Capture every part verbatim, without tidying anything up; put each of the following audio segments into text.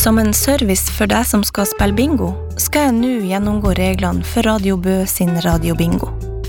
Som en service for deg som skal spille bingo, skal jeg nå gjennomgå reglene for Radio Bø sin Radio Bingo.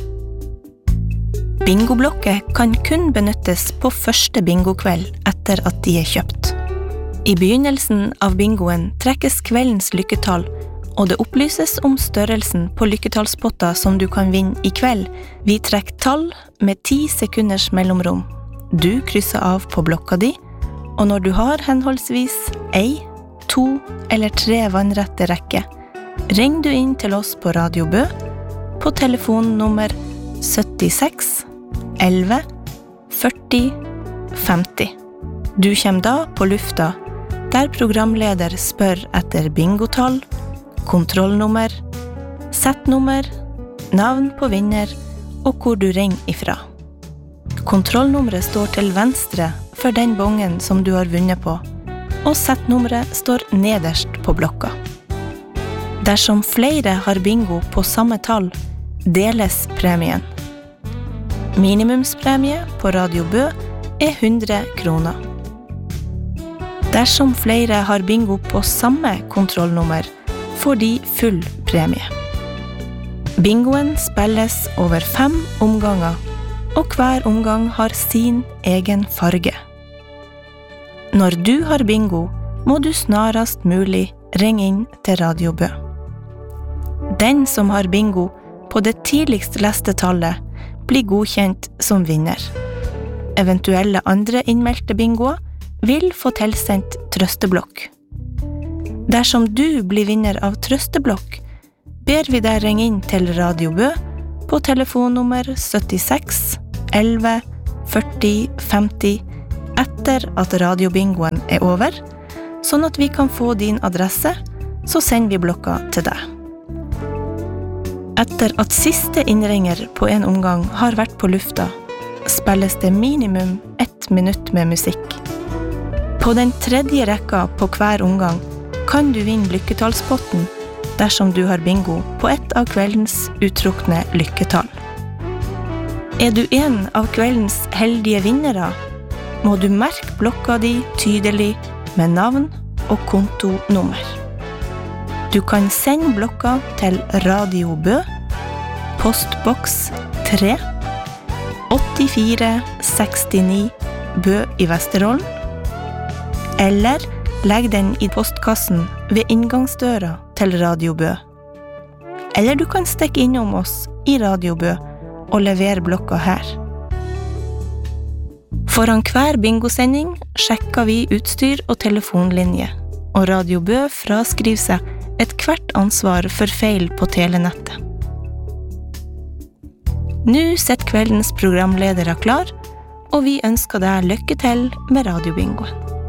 Bingoblokker kan kun benyttes på første bingokveld etter at de er kjøpt. I begynnelsen av bingoen trekkes kveldens lykketall, og det opplyses om størrelsen på lykketallspotter som du kan vinne i kveld. Vi trekker tall med ti sekunders mellomrom. Du krysser av på blokka di, og når du har henholdsvis ei, to eller tre vannrette rekker, ring du inn til oss på Radio Bø på telefonnummer syttiseks elleve førti femti. Du kommer da på lufta, der programleder spør etter bingotall, kontrollnummer, settnummer, navn på vinner og hvor du ringer ifra. Kontrollnummeret står til venstre for den bongen som du har vunnet på, og settnummeret står nederst på blokka. Dersom flere har bingo på samme tall, deles premien. Minimumspremie på Radio Bø er hundre kroner. Dersom flere har bingo på samme kontrollnummer, får de full premie. Bingoen spilles over fem omganger, og hver omgang har sin egen farge. Når du har bingo, må du snarast mulig ringe inn til Radio Bø. Den som har bingo på det tidligst leste tallet blir godkjent som vinner. Eventuelle andre innmeldte bingoer vil få tilsendt trøsteblokk. Dersom du blir vinner av trøsteblokk, ber vi deg ringe inn til Radio Bø på telefonnummer syttiseks elleve førti femti etter at radiobingoen er over, sånn at vi kan få din adresse, så sender vi blokka til deg. Etter at siste innringer på en omgang har vært på lufta, spilles det minimum ett minutt med musikk. På den tredje rekka på hver omgang kan du vinne lykketallspotten dersom du har bingo på ett av kveldens uttrukne lykketall. Er du en av kveldens heldige vinnere, må du merke blokka di tydelig med navn og kontonummer. Du kan sende blokka til Radio Bø, postboks tre, åttifire sekstini Bø i Vesterålen, eller legg den i postkassen ved inngangsdøra til Radio Bø. Eller du kan stikke innom oss i Radio Bø og levere blokka her. Foran hver bingosending sjekker vi utstyr og telefonlinje, og Radio Bø fraskriver seg et hvert ansvar for feil på telenettet. Nå sitter kveldens programledere klar, og vi ønsker deg lykke til med radiobingoen.